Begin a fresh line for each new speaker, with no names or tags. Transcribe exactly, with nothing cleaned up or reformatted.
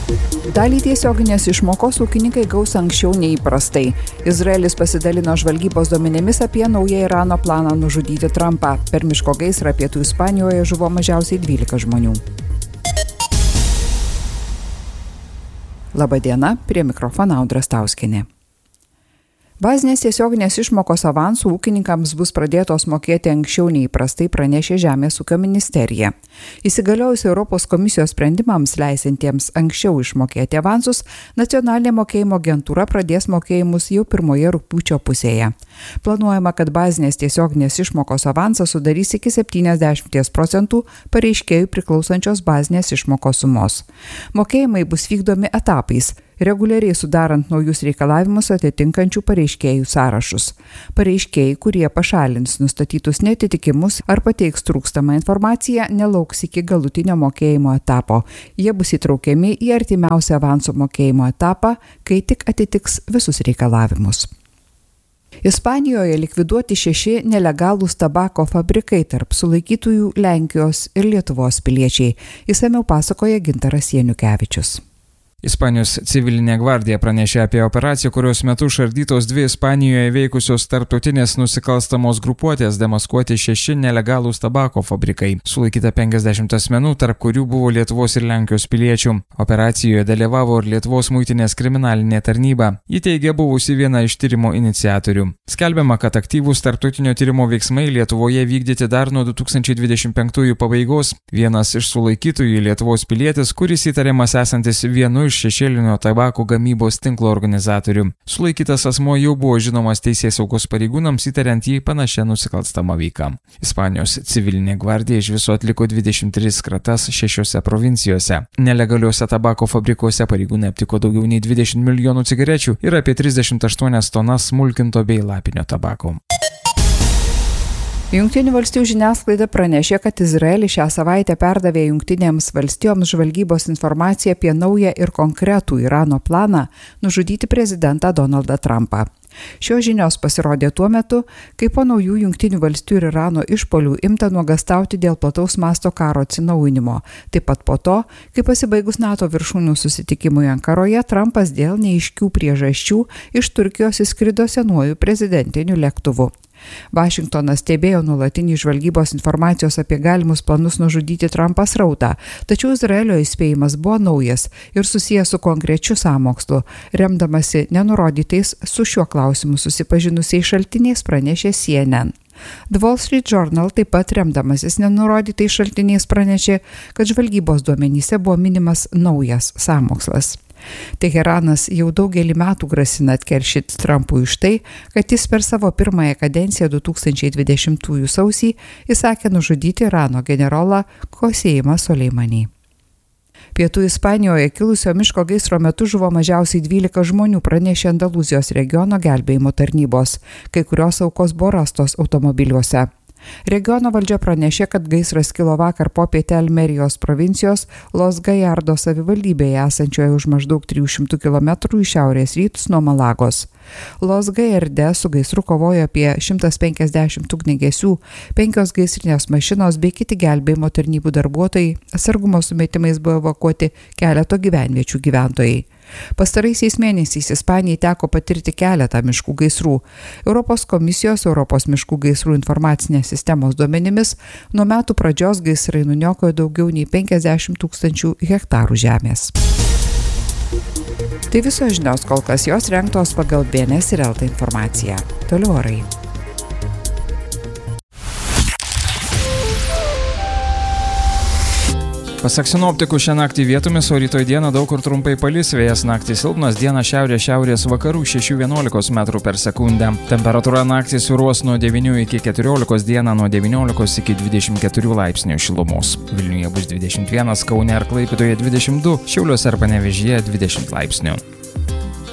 Dalį tiesioginės išmokos ūkininkai gaus anksčiau nei įprastai. Izraelis pasidalino žvalgybos duomenimis apie naują Irano planą nužudyti Trumpą. Per miško gaisrą pietų Ispanijoje žuvo mažiausiai dvylika žmonių. Labadiena, prie mikrofono Audra Stauskienė. Bazinės tiesioginės išmokos avansų ūkininkams bus pradėtos mokėti anksčiau nei įprastai, pranešė Žemės ūkio ministerija. Įsigaliojus Europos komisijos sprendimams leisintiems anksčiau išmokėti avansus, nacionalinė mokėjimo agentūra pradės mokėjimus jau pirmoje rugpjūčio pusėje. Planuojama, kad bazinės tiesioginės išmokos avansas sudarys iki septyniasdešimt procentų pareiškėjų priklausančios bazinės išmokos sumos. Mokėjimai bus vykdomi etapais, reguliariai sudarant naujus reikalavimus atitinkančių pareiškėjų sąrašus. Pareiškėjai, kurie pašalins nustatytus neatitikimus ar pateiks trūkstamą informaciją, nelauks iki galutinio mokėjimo etapo. Jie bus įtraukiami į artimiausią avanso mokėjimo etapą, kai tik atitiks visus reikalavimus. Ispanijoje likviduoti šeši nelegalūs tabako fabrikai tarp sulaikytųjų Lenkijos ir Lietuvos piliečiai. Išsamiau pasakoja Gintaras Janukevičius.
Ispanijos civilinė gvardija pranešė apie operaciją, kurios metu šardytos dvi Ispanijoje veikusios tarptautinės nusikalstamos grupuotės demaskuoti šeši nelegalūs tabako fabrikai. Sulaikyta penkiasdešimt asmenų, tarp kurių buvo Lietuvos ir Lenkijos piliečių. Operacijoje dalyvavo ir Lietuvos muitinės kriminalinė tarnyba. Ji teigia buvusi viena iš tyrimo iniciatorių. Skelbiama, kad aktyvūs tarptautinio tyrimo veiksmai Lietuvoje vykdyti dar nuo du tūkstančiai dvidešimt penktųjų pabaigos. Vienas iš sulaikytųjų Lietuvos pilietis, kuris įtariamas esantis vienu iš šešėlinio tabako gamybos tinklo organizatorių. Sulaikytas asmuo jau buvo žinomas teisės saugos pareigūnams, įtariant jį panašią nusikalstamą veiką. Ispanijos civilinė gvardija iš viso atliko dvidešimt tris kratas šešiose provincijose. Nelegaliuose tabako fabrikuose pareigūnai aptiko daugiau nei dvidešimt milijonų cigarečių ir apie trisdešimt aštuonias tonas smulkinto bei lapinio tabako.
Jungtinių valstijų žiniasklaida pranešė, kad Izraelis šią savaitę perdavė Jungtinėms valstijoms žvalgybos informaciją apie naują ir konkretų Irano planą nužudyti prezidentą Donaldą Trumpą. Šios žinios pasirodė tuo metu, kai po naujų Jungtinių valstijų ir Irano išpuolių imta nuogąstauti dėl plataus masto karo atsinaujinimo. Taip pat po to, kai pasibaigus NATO viršūnių susitikimui Ankaroje, Trumpas dėl neaiškių priežasčių iš Turkijos įskrido senuoju prezidentiniu lėktuvu. Vašingtonas stebėjo nuolatinį žvalgybos informacijos apie galimus planus nužudyti Trumpą srautą, tačiau Izraelio įspėjimas buvo naujas ir susijęs su konkrečiu sąmokslu, remdamasi nenurodytais su šiuo klausimu susipažinusiais šaltiniais, pranešė C N N. The Wall Street Journal taip pat remdamasis nenurodytais šaltiniais pranešė, kad žvalgybos duomenyse buvo minimas naujas sąmokslas. Teheranas jau daugelį metų grasina atkeršyti Trumpui už tai, kad jis per savo pirmąją kadenciją du tūkstančiai dvidešimtųjų sausį įsakė nužudyti Irano generolą Qassemą Soleimanį. Pietų Ispanijoje kilusio miško gaisro metu žuvo mažiausiai dvylika žmonių, pranešė Andalūzijos regiono gelbėjimo tarnybos. Kai kurios aukos buvo rastos automobiliuose. Regiono valdžia pranešė, kad gaisras kilo vakar popietę Almerijos provincijos Los Gallardo savivaldybėje esančioje už maždaug trijų šimtų kilometrų į šiaurės rytus nuo Malagos. Los Gallarde su gaisru kovojo apie šimtas penkiasdešimt ugniagesių, penkios gaisrinės mašinos bei kiti gelbėjimo tarnybų darbuotojai, atsargumo sumetimais buvo evakuoti keleto gyvenviečių gyventojai. Pastaraisiais mėnesiais Ispanijai teko patirti keletą miškų gaisrų. Europos komisijos Europos miškų gaisrų informacinės sistemos duomenimis nuo metų pradžios gaisrai nuniokojo daugiau nei penkiasdešimt tūkstančių hektarų žemės. Tai visos žinios, kol kas jos rengtos pagal B N S ir L T informaciją. Toliau orai.
Pasak sinoptikų, šią naktį vietomis, o rytoj dieną daug kur trumpai palis, vėjas naktį silpnas, dieną šiaurės šiaurės vakarų šešių vienuolikos metrų per sekundę. Temperatūra naktį svyruos nuo devynių iki keturiolikos, dieną nuo devyniolikos iki dvidešimt keturių laipsnių šilumos. Vilniuje bus dvidešimt vienas, Kaune ir Klaipėdoje dvidešimt du, Šiauliuose ir Panevėžyje dvidešimt laipsnių.